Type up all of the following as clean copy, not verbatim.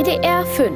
WDR 5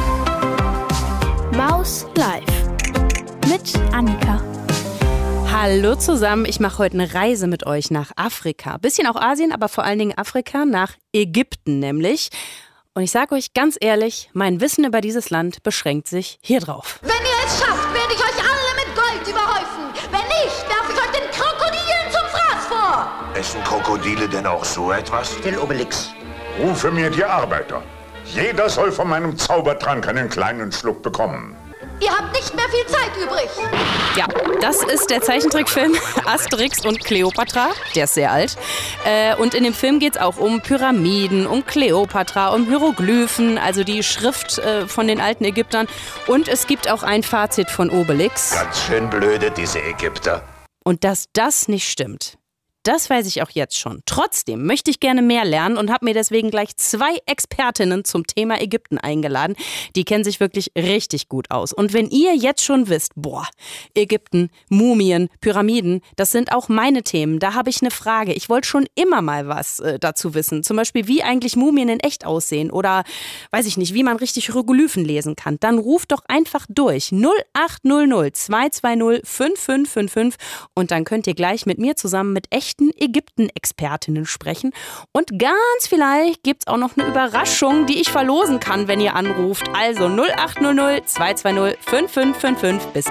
Maus Live mit Annika. Hallo zusammen, ich mache heute eine Reise mit euch nach Afrika. Bisschen auch Asien, aber vor allen Dingen Afrika, nach Ägypten nämlich. Und ich sage euch ganz ehrlich, mein Wissen über dieses Land beschränkt sich hier drauf. Wenn ihr es schafft, werde ich euch alle mit Gold überhäufen. Wenn nicht, werfe ich euch den Krokodilen zum Fraß vor. Essen Krokodile denn auch so etwas? Den Obelix. Rufe mir die Arbeiter. Jeder soll von meinem Zaubertrank einen kleinen Schluck bekommen. Ihr habt nicht mehr viel Zeit übrig. Ja, das ist der Zeichentrickfilm Asterix und Kleopatra. Der ist sehr alt. Und in dem Film geht es auch um Pyramiden, um Kleopatra, um Hieroglyphen, also die Schrift von den alten Ägyptern. Und es gibt auch ein Fazit von Obelix. Ganz schön blöde, diese Ägypter. Und dass das nicht stimmt, das weiß ich auch jetzt schon. Trotzdem möchte ich gerne mehr lernen und habe mir deswegen gleich 2 Expertinnen zum Thema Ägypten eingeladen. Die kennen sich wirklich richtig gut aus. Und wenn ihr jetzt schon wisst, Ägypten, Mumien, Pyramiden, das sind auch meine Themen. Da habe ich eine Frage. Ich wollte schon immer mal was dazu wissen. Zum Beispiel, wie eigentlich Mumien in echt aussehen oder, weiß ich nicht, wie man richtig Hieroglyphen lesen kann. Dann ruft doch einfach durch 0800 220 5555 und dann könnt ihr gleich mit mir zusammen mit echten Ägypten-Expertinnen sprechen. Und ganz vielleicht gibt es auch noch eine Überraschung, die ich verlosen kann, wenn ihr anruft. Also 0800 220 5555. Bis